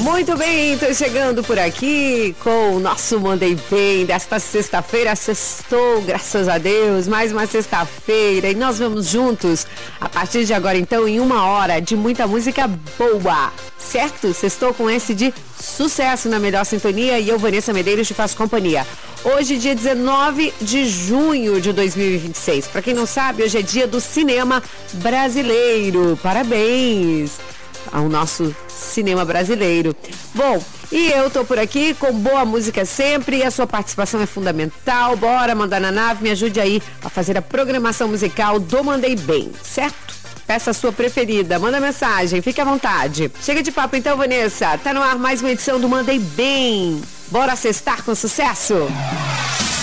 Muito bem, tô chegando por aqui com o nosso Monday Bem desta sexta-feira. Sextou, graças a Deus, mais uma sexta-feira e nós vamos juntos a partir de agora então em 1 hora de muita música boa, certo? Sextou com esse de sucesso na melhor sintonia e eu, Vanessa Medeiros, te faço companhia. Hoje, dia 19 de junho de 2026. Para quem não sabe, hoje é dia do cinema brasileiro. Parabéns ao nosso cinema brasileiro. Bom, e eu tô por aqui com boa música sempre e a sua participação é fundamental. Bora mandar na nave, me ajude aí a fazer a programação musical do Mandei Bem, certo? Peça a sua preferida, manda mensagem, fique à vontade. Chega de papo então, Vanessa. Tá no ar mais uma edição do Mandei Bem. Bora sextar com sucesso?